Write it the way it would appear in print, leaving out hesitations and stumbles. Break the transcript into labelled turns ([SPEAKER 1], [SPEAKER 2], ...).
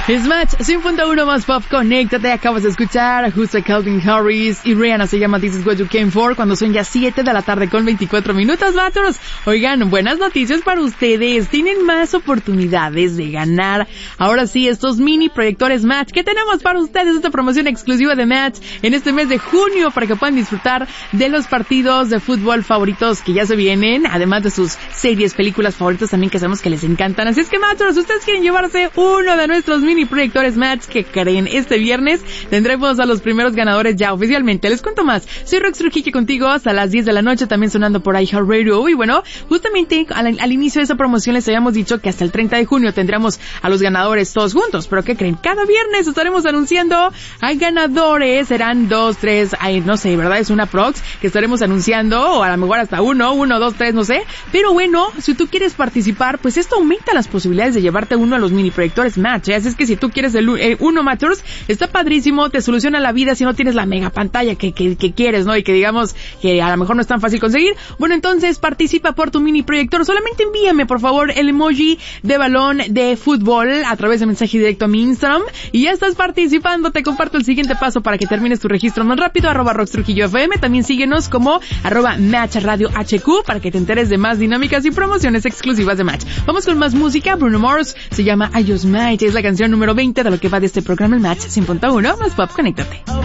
[SPEAKER 1] Smash 100.1 más pop, conéctate. Acabas de escuchar justo a Calvin Harris y Rihanna, se llama This Is What You Came For, cuando son ya 7 de la tarde con 24 minutos, vatos. Oigan, buenas noticias para ustedes. Tienen más oportunidades de ganar, ahora sí, estos mini proyectores Match que tenemos para ustedes, esta promoción exclusiva de Match en este mes de junio, para que puedan disfrutar de los partidos de fútbol favoritos que ya se vienen, además de sus series, películas favoritas también, que sabemos que les encantan. Así es que, machos, ustedes quieren llevarse uno de nuestros mini proyectores Match, que creen, este viernes tendremos a los primeros ganadores ya oficialmente. Les cuento más. Soy Rox Trujillo contigo hasta las 10 de la noche, también sonando por iHeartRadio. Y bueno, justamente al inicio de esa promoción les habíamos dicho que hasta el 30 de junio tendremos a los ganadores todos juntos. ¿Pero qué creen? Cada viernes estaremos anunciando a ganadores. Serán 2, 3, no sé, ¿verdad? Es una prox que estaremos anunciando, o a lo mejor hasta 1, 2, 3, no sé. Pero bueno, si tú quieres participar, pues esto aumenta las posibilidades de llevarte uno a los mini proyectores Match. Así es que si tú quieres el uno Matchers, está padrísimo, te soluciona la vida si no tienes la mega pantalla que quieres, ¿no? Y que digamos que a lo mejor no es tan fácil conseguir. Bueno, entonces participa por tu mini proyector. Solamente envíame, por favor, el emoji de balón de fútbol a través de mensaje directo a mi Instagram y ya estás participando. Te comparto el siguiente paso para que termines tu registro más rápido, @RoxTrujilloFM. También síguenos como @MatchRadioHQ para que te enteres de más dinámicas y promociones exclusivas de Match. Vamos con más música. Bruno Mars, se llama I Just Might, es la canción número 20 de lo que va de este programa, el Match 100.1 más pop. Conéctate.